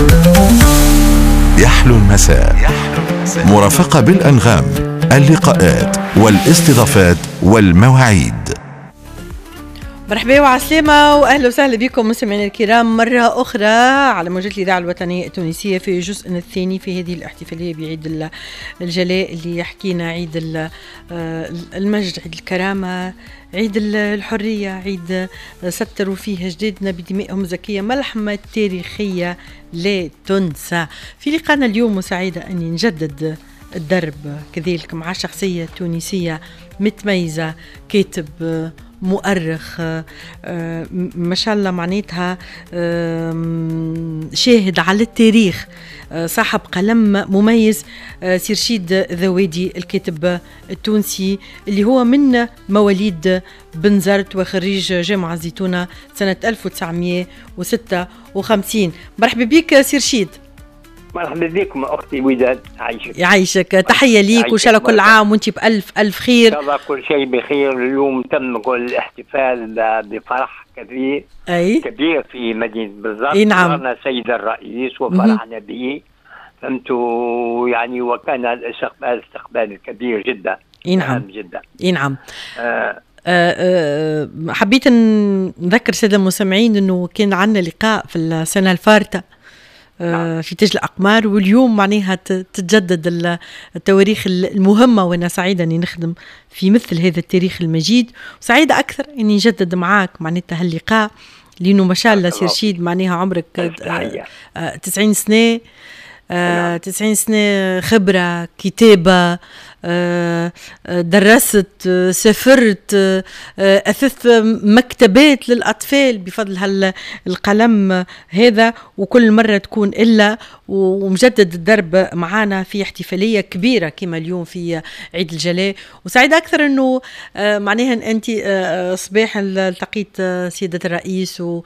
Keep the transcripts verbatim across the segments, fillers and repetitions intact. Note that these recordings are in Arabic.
يحلو المساء، مرافقة بالأنغام، اللقاءات والاستضافات والمواعيد. مرحبا وعسلامة وأهلا وسهلا بكم مستمعينا الكرام مرة أخرى على موجات الإذاعة الوطنية التونسية في الجزء الثاني في هذه الاحتفالية بعيد الجلاء اللي يحكينا عيد المجد، عيد الكرامة، عيد الحرية، عيد ستروا فيه جدادنا بدمائهم زكية، ملحمة تاريخية لا تنسى. في لقاءنا اليوم سعيدة أني نجدد الدرب كذلك مع شخصية تونسية متميزة، كاتب مؤرخ آه ما شاء الله، معناتها آه شاهد على التاريخ، آه صاحب قلم مميز، آه سي رشيد ذوادي الكاتب التونسي اللي هو من مواليد بنزرت وخريج جامعة زيتونة سنة ألف وتسعمائة وستة وخمسين. مرحبا بك سي رشيد. مرحبا بكم اختي وداد، عايشك. يعيشك، تحيه ليك، وان شاء الله كل عام وانت بالف الف خير. ان شاء الله كل شيء بخير. اليوم تم كل الاحتفال بفرح كبير اي كبير في مدينه بنزرت. اي نعم. زارنا السيد الرئيس وفرحنا به، فهمتوا يعني، وكان الاستقبال استقبال كبير جدا. اي نعم جدا. اي نعم. آه أه أه حبيت نذكر ساده المستمعين انه كان عندنا لقاء في السنه الفارطه في تاج الأقمار، واليوم معناها تتجدد التواريخ المهمة، وأنا سعيدة أني نخدم في مثل هذا التاريخ المجيد، وسعيدة أكثر أني نجدد معاك معناتها هاللقاء، لأنه ما شاء الله سي رشيد معناها عمرك تسعين سنة، آه، تسعين سنة خبرة، كتابة، آه، درست، آه، سافرت، آه، أثث مكتبات للأطفال بفضل هالقلم هذا، وكل مرة تكون إلا ومجدد الدرب معانا في احتفالية كبيرة كما اليوم في عيد الجلاء. وسعيدة أكثر أنه آه، معناها أنت آه، صباح التقيت آه، سيدة الرئيس و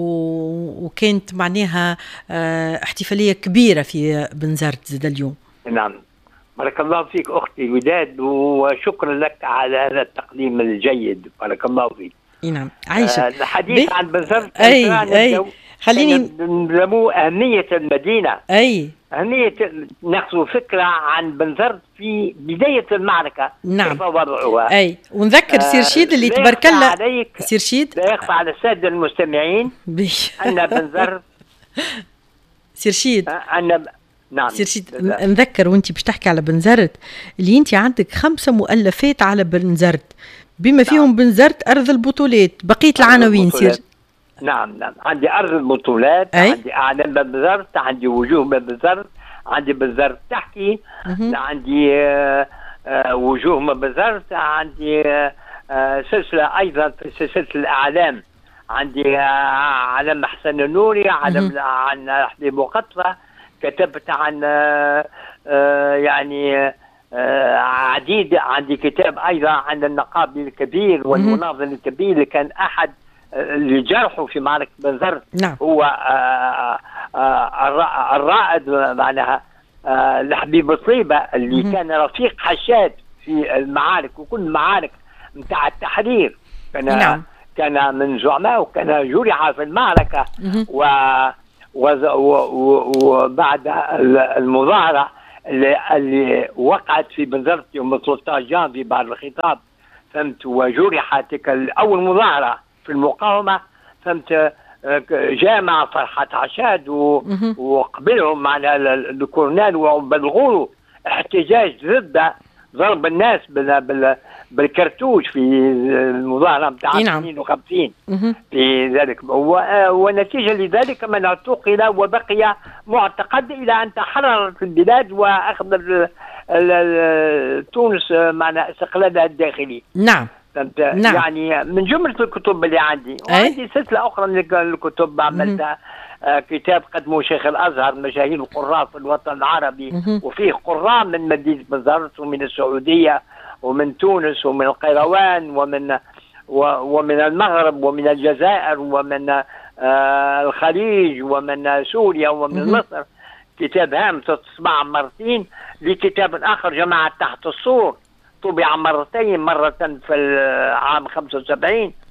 وكانت معناها احتفالية كبيرة في بنزرت زاد اليوم. نعم، بارك الله فيك أختي وداد، وشكرا لك على هذا التقديم الجيد، بارك الله فيك. نعم، عايشك. آه الحديث عن بنزرت، أي أي خليني نلمو أهمية المدينة. أي أهمية، نأخذ فكرة عن بنزرت في بداية المعركة. نعم. كيف وضعها. أي ونذكر سير شيد اللي تبارك الله سير شيد، لا يخفى على السادة المستمعين أن بنزرت سير شيد أن نعم سير شيد نذكر وانت باش تحكي على بنزرت اللي انت عندك خمسة مؤلفات على بنزرت، بما فيهم نعم. بنزرت أرض البطولات، بقية العناوين سير. نعم نعم، عندي أرض البطولات، أي؟ عندي أعلام بنزرت، عندي وجوه بنزرت، عندي بنزرت تحكي، عندي آه آه وجوه بنزرت، عندي آه آه سلسلة أيضا في سلسلة الأعلام، عندي آه علم حسن النوري، علم عن حبيب وقطفة، كتبت عن آه آه يعني آه عديد، عندي كتاب أيضا عن النقابي الكبير والمناضل الكبير اللي كان أحد اللي جرحوا في معركة بنزرت. نعم. هو آآ آآ الرائد معناها لحبيب طليبة اللي مم. كان رفيق حشاد في المعارك وكل المعارك متاع التحرير، كان نعم. كان من زعماء وكان جرح في المعركة. و وبعد المظاهرة اللي, اللي وقعت في بنزرت يوم ثلاثة عشر جانفي بعد الخطاب، فهمت، وجرح تلك أول مظاهرة في المقاومة، فهمت، جامع فرحات عشاد وقبلهم معنا الكورنال وبلغوا له احتجاج ضد ضرب الناس بالكرتوش في المظاهرة متاع اثنين وخمسين في ذلك، ونتيجة لذلك من اعتقل وبقي معتقد إلى أن تحررت البلاد وأخذ تونس معنا استقلالها الداخلي. نعم. نعم. يعني من جملة الكتب اللي عندي، وعندي سلسلة أخرى من الكتب عملتها. آه كتاب قدمه شيخ الأزهر مشاهير القراء في الوطن العربي، مم. وفيه قراء من مدينة بنزرت ومن السعودية ومن تونس ومن القيروان ومن ومن المغرب ومن الجزائر ومن آه الخليج ومن سوريا ومن مم. مصر. كتاب هام تطبع مرتين. لكتاب آخر جماعة تحت السور طبع مرتين، مرة في العام خمسة وسبعين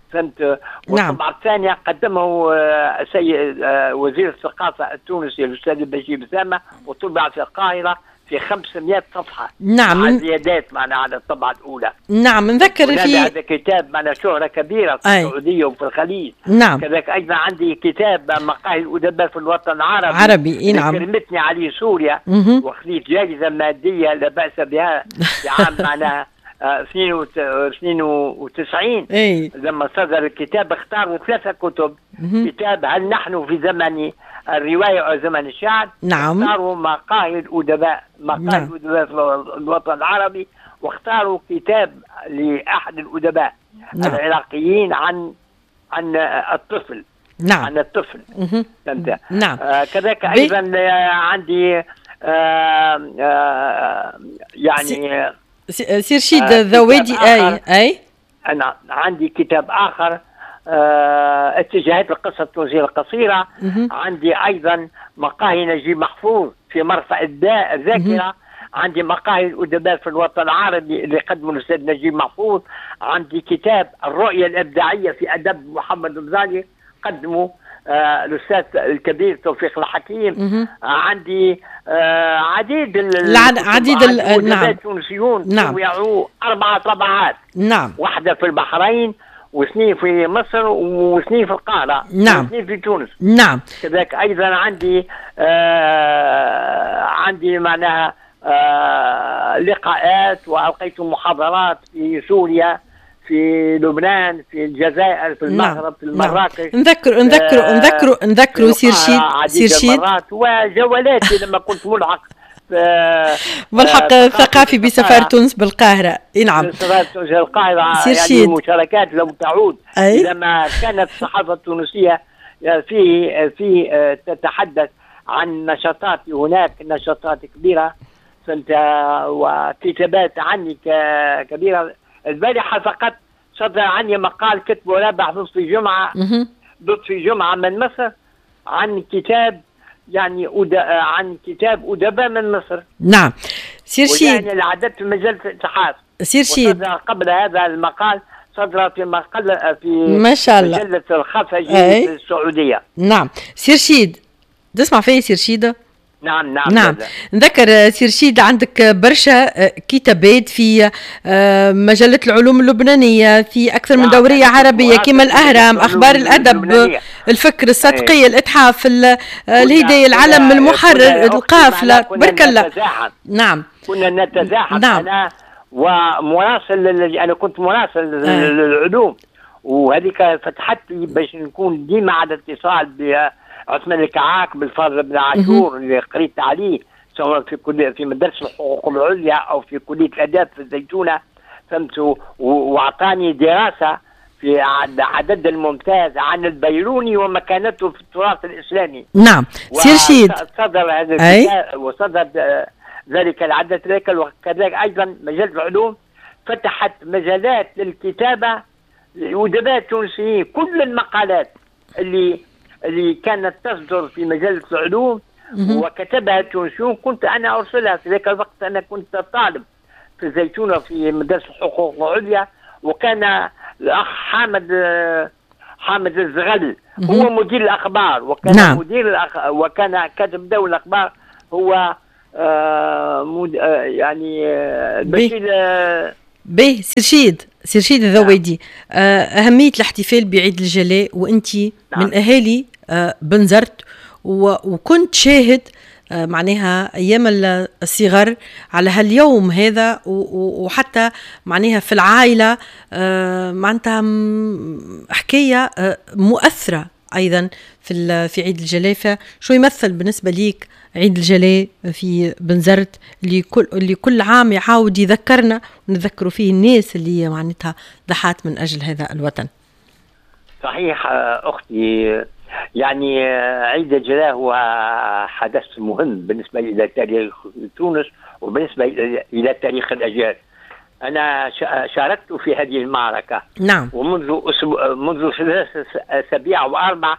فهمت. والطبعة الثانية قدمه السيد وزير الثقافة التونسي الأستاذ البشير بسامة، وطبع في القاهرة في خمسمائة صفحة. نعم. مع زيادات معنا على الطبعة الأولى. نعم نذكر في هذا كتاب معنا شهرة كبيرة في أي. السعودية وفي الخليج. نعم. كذلك أيضا عندي كتاب مقاهي الأدباء في الوطن العربي عربي. نعم. كرمتني عليه سوريا وخذيت جائزة مادية لا بأس بها في عام معنا اثنين وتسعين. أي. لما صدر الكتاب اختاروا ثلاثة كتب. مه. كتاب هل نحن في زمن الرواية أو زمن الشعر. نعم. اختاروا مقاهي الأدباء مقاهي نعم. الأدباء في الوطن العربي، واختاروا كتاب لأحد الأدباء نعم. العراقيين عن عن الطفل. نعم. عن الطفل. فهمت. نعم. آه كذلك أيضا آه عندي آه آه يعني سير شيد ذويدي. أي أي أنا عندي كتاب آخر آه اتجاهات القصة التونسية القصيرة. مه. عندي أيضا مقاهي نجيب محفوظ في مرفأ الذاكرة. عندي مقاهي الأدباء في الوطن العربي اللي قدمه الأستاذ نجيب محفوظ. عندي كتاب الرؤية الإبداعية في أدب محمد الغزالي قدمه آه الأستاذ الكبير توفيق الحكيم. مه. عندي آه عديد عديد الأدباء التونسيون. نعم. ويعوا أربع طبعات. نعم. واحدة في البحرين واثنين في مصر واثنين في القاهرة. نعم. واثنين في تونس. نعم. كذلك أيضا عندي آه عندي معناها آه لقاءات، وألقيت محاضرات في سوريا، في لبنان، في الجزائر، في المغرب. نعم. في المراكش. نعم. نذكر نذكر آه نذكر نذكر سير شيد سير شيد وجولاتي لما كنت ملحق ملحق آه ثقافي بسفارة تونس بالقاهرة. نعم. سفارة تونس بالقاهرة. سير يعني شيد. مشاركات لو تعود أي؟ لما كانت الصحافة التونسية في في تتحدث عن نشاطات هناك، نشاطات كبيرة فانت وكتابات عني كبيرة. البارحة فقط صدر عني مقال كتبه رابح لطفي جمعة لطفي جمعة من مصر عن كتاب يعني أدا عن كتاب أدباء من مصر. نعم. سير شيد. يعني العدد في مجلة الاتحاد. سير شيد. قبل هذا المقال صدر في مقال في ما شاء الله مجلة الخفجي في السعودية. نعم. سير شيد تسمع فيه سير شيد؟ نعم نعم نعم. نذكر سير شيد عندك برشا كتابات في مجلة العلوم اللبنانية، في أكثر من دورية عربية كما الأهرام، أخبار الأدب، الفكر، الصدقية، الإتحاف، الهداية، العلم، المحرر، القافلة. بارك الله. نعم. كنا نتزاحم. نعم. أنا ومواصل أنا كنت مواصل للعلوم، وهذيك فتحت لي باش نكون ديما على اتصال ب عثمان الكعاك بالفضل بن عاشور اللي قريت عليه سواء في كلية في مدرسة الحقوق العليا أو في كلية الآداب في الزيتونة. فهمت. وأعطاني دراسة في عدد الممتاز عن البيروني ومكانته في التراث الإسلامي. نعم. سير شيد. وصدر هذا الكتاب وصدر ذلك العدد ذلك. وكذلك أيضا مجلة العلوم فتحت مجالات للكتابة للأدباء التونسيين. كل المقالات اللي اللي كانت تصدر في مجلة العلوم وكتبها التونسيون كنت أنا أرسلها. في ذلك الوقت أنا كنت طالب في الزيتونة في مدرسة الحقوق العليا، وكان الأخ حامد حامد الزغل هو مدير الأخبار، وكان نعم. مدير الأخ... وكان كاتب دولة الأخبار هو آه مد... آه يعني آه بشير آه به. سير شيد سير شيد الذويدي، أهمية الاحتفال بعيد الجلاء وأنت نعم. من أهالي بنزرت وكنت شاهد معناها أيام الصغر على هاليوم هذا، وحتى معناها في العائلة معناتها حكاية مؤثرة أيضا في في عيد الجلاء. شو يمثل بالنسبة ليك عيد الجلاء في بنزرت اللي كل اللي كل عام يعاود يذكرنا ونذكروا فيه الناس اللي معناتها ضحات من أجل هذا الوطن؟ صحيح أختي، يعني عيد الجلاء هو حدث مهم بالنسبة إلى تاريخ تونس وبالنسبة إلى تاريخ الأجيال. أنا شاركت في هذه المعركة. نعم. ومنذ أسبوع منذ ثلاث أسابيع وأربع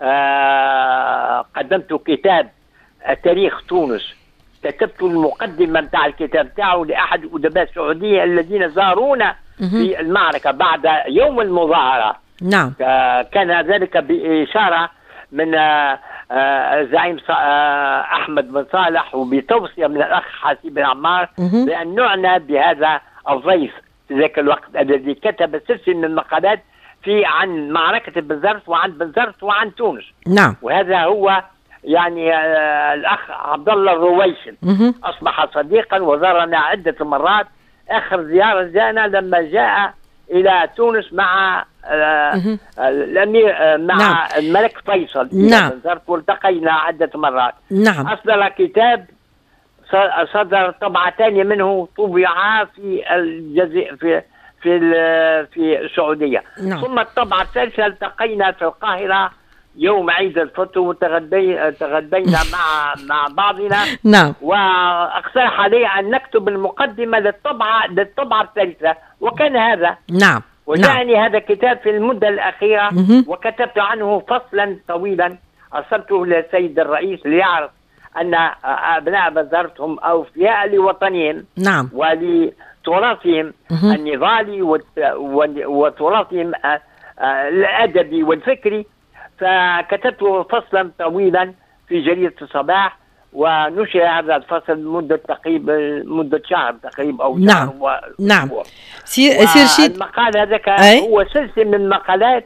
آه قدمت كتاب تاريخ تونس. كتبت المقدمة متاع الكتاب تاعه لأحد أدباء السعودية الذين زارونا في المعركة بعد يوم المظاهرة. نعم. كان ذلك بإشارة من الزعيم أحمد بن صالح وبتوصية من الأخ حسيب بن عمار بأن نعنى بهذا الضيف في ذاك الوقت الذي كتب سلسلة من المقالات في عن معركة بنزرت وعن بنزرت وعن تونس. نعم. وهذا هو يعني آه الأخ عبد الله الرويشن أصبح صديقا وزارنا عدة مرات. آخر زيارة جاءنا لما جاء إلى تونس مع آه الأمير آه مع نعم. الملك فيصل. نعم. والتقينا عدة مرات. نعم. أصدر كتاب صدر طبعة ثانية منه طبع في الجزائر في في في السعودية. نعم. ثم الطبعة الثالثة التقينا في القاهرة يوم عيد الفطر وتغدينا تغدينا مع مع بعضنا. نعم. واقترح علي ان نكتب المقدمة للطبعة للطبعة الثالثة وكان هذا. نعم. وجاءني نعم. هذا الكتاب في المدة الأخيرة مه. وكتبت عنه فصلا طويلا أرسلته للسيد الرئيس ليعرف أن أبناء بنزرت هم أوفياء لوطنهم. نعم. ولتراثهم النضالي وتراثهم الأدبي والفكري. فكتبت فصلا طويلا في جريدة الصباح ونشر هذا الفصل مدة تقريبا مدة شهر تقريبا أو نعم. شهر و... نعم. سير سيرشيد المقال هذاك هو سلسلة من مقالات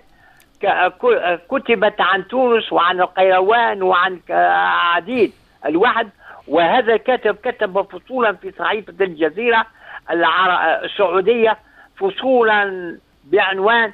كتبت عن تونس وعن القيروان وعن عديد الوحد. وهذا الكاتب كتب فصولا في صحيفة الجزيرة السعودية فصولا بعنوان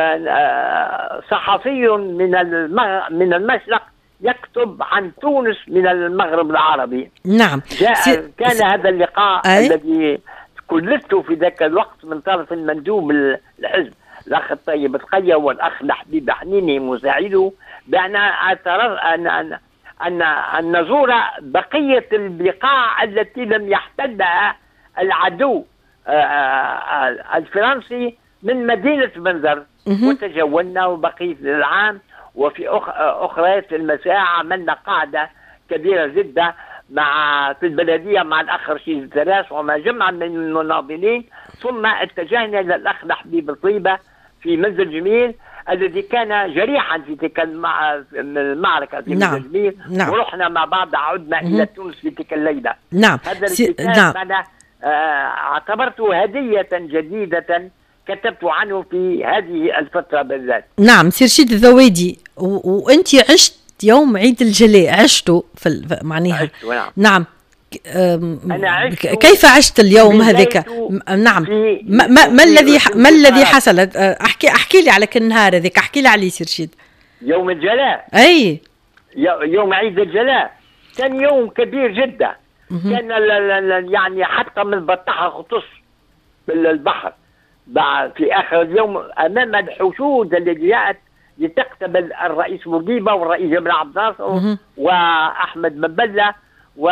صحفي من من المشرق يكتب عن تونس من المغرب العربي. نعم. جاء كان هذا اللقاء أي؟ الذي كلفته في ذاك الوقت من طرف المندوب الحزب الأخ الطيب القية والأخ الحبيب حنيني مساعده بأن أن أن أن أن نزور بقية البقاع التي لم يحتلها العدو الفرنسي من مدينة بنزرت. وتجولنا وبقيت العام وفي أخرى في المساء عملنا قاعدة كبيرة جدا مع في البلدية مع الأخ رشيد الثلاث ومع جمع من المناضلين. ثم اتجهنا إلى الأخ الحبيب الطيبة في منزل جميل الذي كان جريحا في تلك المعركة في نعم. منزل جميل. نعم. ورحنا مع بعض عدنا إلى تونس في تلك الليلة. نعم. هذا الكتاب نعم. أنا آه اعتبرته هدية جديدة كتبت عنه في هذه الفترة بالذات. نعم. سيرشيد الذويدي وانت عشت يوم عيد الجلاء عشته في معناها. نعم. نعم. أنا عشت كيف عشت اليوم هذاك؟ نعم. ما, ما, ما الذي ما الذي حصل؟ احكي احكي لي على النهار هذاك، احكي لي عليه سيرشيد. يوم الجلاء. اي يوم عيد الجلاء كان يوم كبير جدا. كان يعني حتى من بطحة خطص بالبحر في آخر اليوم أمام الحشود التي جاءت لتقتبل الرئيس بورقيبة والرئيس جمال عبد الناصر وأحمد بن بلة و...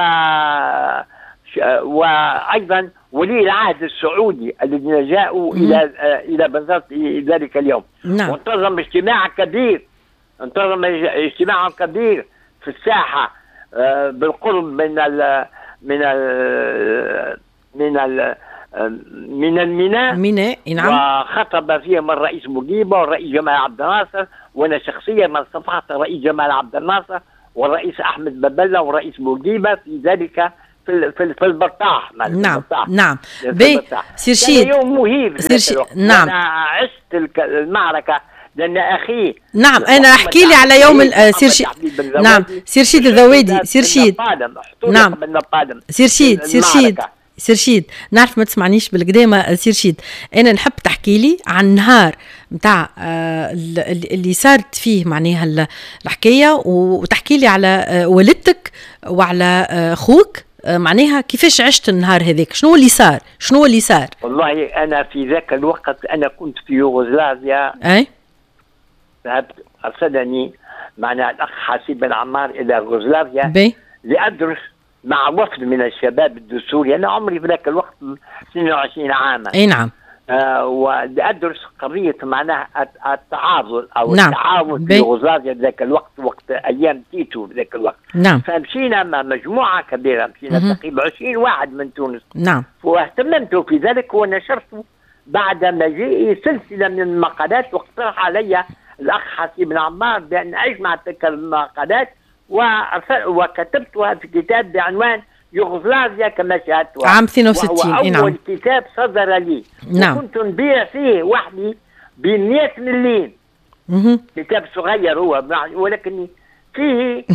وأيضا ولي العهد السعودي الذين جاءوا إلى إلى بنزرت ذلك اليوم. نعم. وانتظم اجتماع كبير انتظم اجتماع كبير في الساحة بالقرب من ال من ال من ال من الميناء. ميناء. نعم. وخطب فيهم الرئيس بورقيبة والرئيس جمال عبد الناصر وانا شخصيا من صفحت الرئيس جمال عبد الناصر والرئيس احمد بن بلة والرئيس بورقيبة في ذلك في في, في البطاح. نعم. البطاح. نعم. بي سيرشيد. كان يوم مهيب. سيرشيد. نعم. انا عشت المعركة لأن أخي. نعم. أنا أحكي لي على يوم سيرشيد. نعم. سيرشيد الذويدي. سيرشيد. نعم. سيرشيد. سيرشيد. سيرشيد نعرف ما تسمعنيش بالقدامى. سيرشيد أنا نحب تحكي لي عن نهار متاع آه اللي صارت فيه معناها الحكاية وتحكي لي على آه والدتك وعلى آه أخوك آه معناها كيفاش عشت النهار هذاك. شنو اللي صار؟ شنو اللي صار؟ والله أنا في ذاك الوقت أنا كنت في يوغوسلافيا. أي ذهبت أرسلني معنا الأخ حسيب بن عمار إلى يوغوسلافيا لأدرس مع وفد من الشباب الدستوري. أنا عمري في ذاك الوقت اثنين وعشرين عاما. أي نعم. آه وأدرس قضية معناها التعاضد أو نعم. التعاون في يوغوسلافيا ذاك الوقت وقت أيام تيتو ذاك الوقت. نعم. فمشينا مع مجموعة كبيرة مشينا تقريبا عشرين واحد من تونس. نعم. واهتممت في ذلك ونشرت بعد مجيئي سلسلة من المقالات، واقترح علي الأخ حسيب بن عمار بأن أجمع تلك المقالات وكتبتها في كتاب بعنوان يوغوسلافيا كما شاهدتها عام اثنين وستين. وهو أول نعم. كتاب صدر لي. نعم. وكنت نبيع فيه وحدي ب مئة مليم. كتاب صغير هو ولكن فيه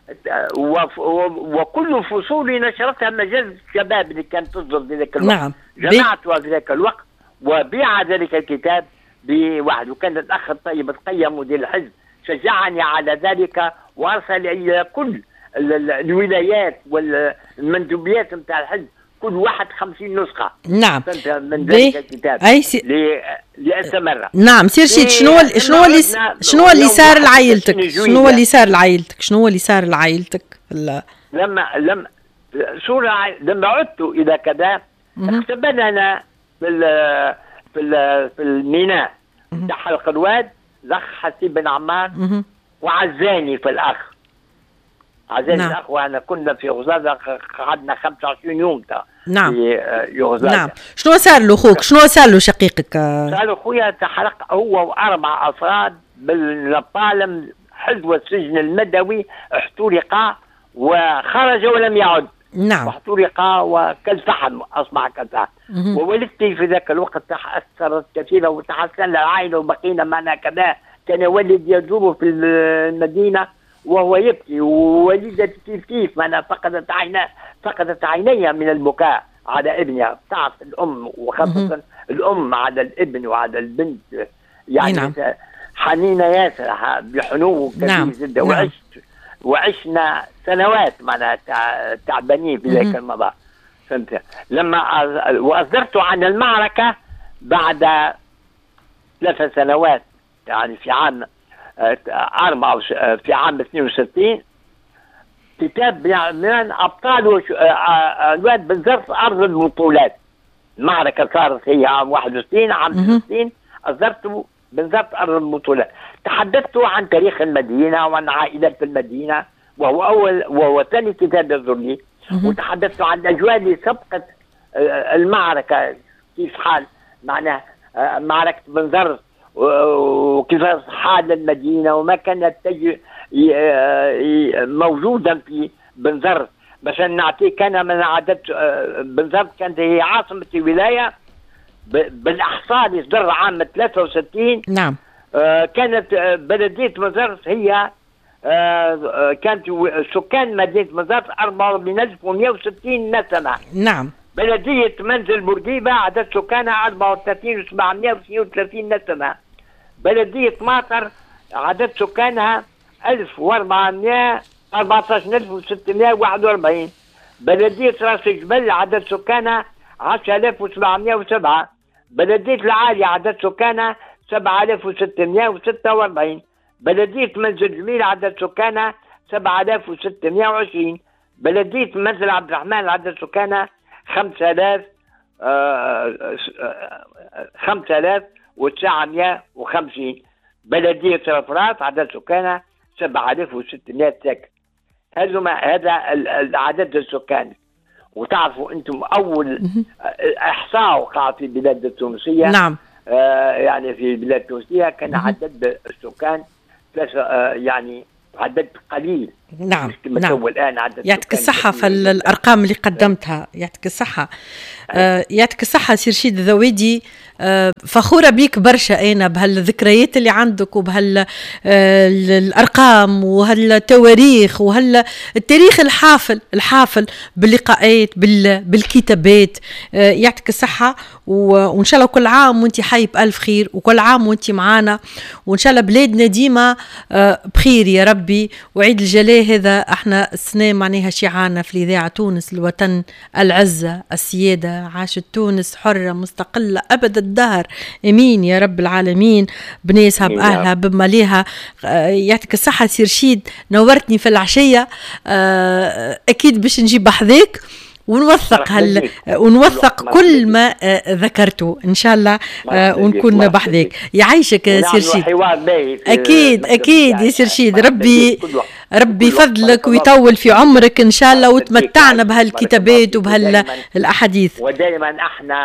وكل فصولي نشرتها مجلة الشباب اللي كانت تصدر في ذاك الوقت. نعم. جمعتها في ذاك الوقت وبيع ذلك الكتاب بواحد، وكان الأخ الطيب القيم مدير الحزب شجعني على ذلك وأرسل إلى كل الولايات والمندوبيات نتاع الحزب كل واحد خمسين نسخة. نعم. من ذلك الكتاب أي سي... لأستمر. نعم سير شيد، شنو شنو اللي شنو اللي صار لعائلتك؟ شنو اللي صار لعائلتك؟ شنو اللي صار لعائلتك؟ لما لما شو لما عدت إلى كذا اختبأنا في ال في ال في الميناء تاع حلق الواد الأخ حسيب بن عمار وعزاني في الأخ عزيزي. نعم. الأخ وأنا كنا في يوغوسلافيا قعدنا خمسة وعشرين يوم تا نعم. في يوغوسلافيا. نعم. شنو صار له أخوك؟ شنو صار له شقيقك؟ صار له أخويا تحرق هو وأربع أفراد بالنابالم حزب السجن المدوي، احترق وخرج ولم يعد. نعم. واحترق وكالفحم أصبح كالفحم. ووالدتي في ذاك الوقت تأثرت كثيرا وتحسن العائلة وبقينا معنا كذا. كان والدي يدور في المدينة وهو يبكي، ووالدتي كيف كيف أنا فقدت عينها فقدت عينيها من البكاء على ابنها. تعرف الأم وخاصة الأم على الابن وعلى البنت يعني نعم. حنينة ياسر بحنو كبير نعم. جدا. نعم. وعشت وعشنا سنوات معنا تعبانين في ذاك المضاء. فهمت؟ لما وأصدرت عن المعركة بعد ثلاث سنوات يعني في عام أربعة في عام اثنين وستين كتاب من أبطال الواد بالظرف أرض البطولات. المعركة صارت هي عام واحد وستين عام اثنين وستين أصدرت بالظرف أرض البطولات. تحدثت عن تاريخ المدينة وعن عائلات المدينة وهو أول وهو ثاني كتاب يصدر لي. وتحدثت عن الأجواء اللي سبقت المعركة كيف حال معناها معركة بنزرت وكيف حال المدينة وما كانت تجي موجودا في بنزرت. باش نعطيك أنا من عدد بنزرت كانت هي عاصمة الولاية بالإحصاء اللي صدر عام ثلاثة وستين. نعم. كانت بلدية بنزرت هي كانت سكان مدينة بنزرت أربعة ألف ومئة وستين نسمة. نعم. بلدية منزل بورقيبة عدد سكانها أربعة وثلاثين ألف وسبعمئة واثنين وثلاثين نسمة. بلدية ماطر عدد سكانها ألف وأربعمئة أربعة عشر ألف وستمئة وواحد وأربعين. بلدية راس جبل عدد سكانها عشرة آلاف وسبعمئة وسبعة. بلدية العالية عدد سكانها سبعة آلاف وستمئة وستة وأربعين. بلدية منزل جميل عدد سكانها سبعة آلاف وستمئة وعشرين. بلدية منزل عبد الرحمن عدد سكانها خمسة آلاف خمسة آلاف وتسعمئة وخمسين. بلدية رفرات عدد سكانها سبعة آلاف وستمئة ساكن. هذا هذا العدد السكاني. وتعرفوا أنتم أول إحصاء وقع في البلاد التونسية. نعم. آه يعني في البلاد التونسية كان عدد السكان آه يعني عدد قليل. نعم. نعم. الآن عدد يعطيك الصحة في الأرقام اللي قدمتها. يعطيك الصحة. آه يعطيك الصحة سي رشيد الذويدي. آه فخورة بيك برشا أنا بهالذكريات اللي عندك وبهالأرقام وهالتواريخ وهالتاريخ الحافل الحافل باللقاءات بالكتابات. آه يعطيك الصحة وإن شاء الله كل عام وانت حي بألف خير وكل عام وانت معانا وإن شاء الله بلادنا ديما آه بخير يا ربي. وعيد الجلاء هذا احنا السنة معناها شعارنا في الإذاعة تونس الوطن العزة السيادة عاشت تونس حرة مستقلة أبد الدهر. امين يا رب العالمين بناسها باهلها بماليها. يعطيك الصحه سي رشيد نورتني في العشيه. اكيد باش نجيب حذاك ونوثق هل ونوثق كل ما ذكرته ان شاء الله ونكون بحذاك. يعيشك سي رشيد. اكيد اكيد يا سي رشيد. ربي ربي يفضلك ويطول في عمرك ان شاء الله وتمتعنا بهالكتابات وبهالاحاديث. ودائما احنا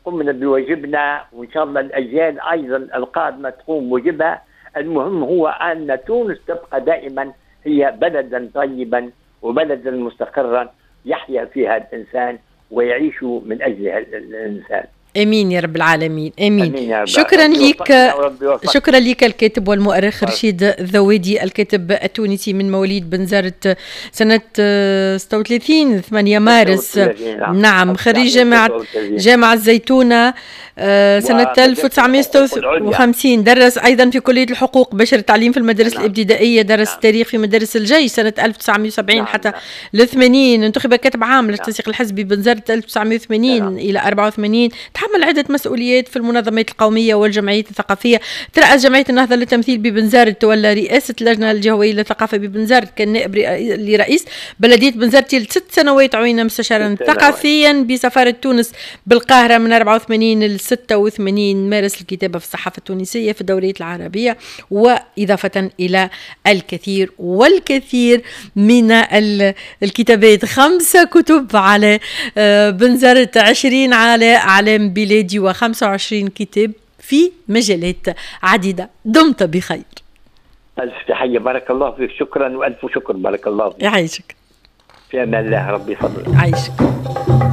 قمنا بواجبنا، وإن شاء الله الأجيال أيضا القادمة تقوم بواجبها. المهم هو أن تونس تبقى دائما هي بلدا طيبا وبلدا مستقرا يحيا فيها الإنسان ويعيش من أجلها الإنسان. امين يا رب العالمين. امين, أمين يا رب. شكرا لك، شكرا لك الكاتب والمؤرخ رشيد الذويدي، الكاتب التونسي من مواليد بنزرت سنة ستة وثلاثين ثمانية مارس. نعم، خريج جامعة جامعة الزيتونة سنة ألف وتسعمائة وستة وخمسين. درس أيضا في كلية الحقوق بشر التعليم في المدارس نعم. الابتدائية. درس نعم. التاريخ في مدارس الجيش سنة ألف وتسعمائة وسبعين نعم. حتى ل ثمانين. انتخب كاتب عام للتنسيق الحزبي بنزرت ألف وتسعمائة وثمانين نعم. إلى أربعة وثمانين. تحمل عدة مسؤوليات في المنظمات القومية والجمعيات الثقافية. ترأس جمعية النهضة للتمثيل ببنزرت، تولى رئاسة اللجنة الجهوية للثقافة ببنزرت، كان نائب لرئيس بلدية بنزرت لست سنوات، عين مستشارا ثقافيا بسفارة تونس بالقاهرة من أربعة وثمانين ل ستة وثمانين. مارس الكتابة في الصحافة التونسية في الدورية العربية، وإضافة إلى الكثير والكثير من الكتابات. خمسة كتب على بنزرت، عشرين على أعلام بلادي، وخمسة وعشرين كتاب في مجالات عديدة. دمت بخير. ألف تحية، بارك الله فيك. شكرا وألف شكر، بارك الله فيك. يعيشك في أمان الله، ربي يفضلك. عايشك.